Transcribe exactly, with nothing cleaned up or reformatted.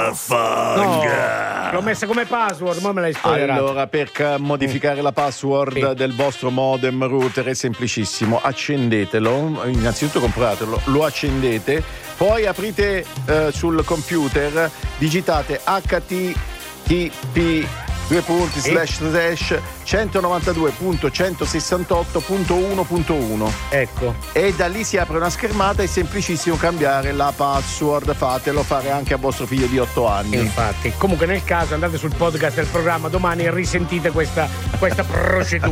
Vaffanga. No, l'ho messa come password, ma me l'hai spoilerato. Allora, per ca- modificare la password Sì. del vostro modem router è semplicissimo. Accendetelo, innanzitutto compratelo, lo accendete, poi aprite eh, sul computer, digitate H T T P due punti slash slash centonovantadue punto centosessantotto punto uno punto uno. Ecco. E da lì si apre una schermata, è semplicissimo cambiare la password, fatelo fare anche a vostro figlio di otto anni. Infatti, comunque nel caso andate sul podcast del programma domani e risentite questa, questa procedura.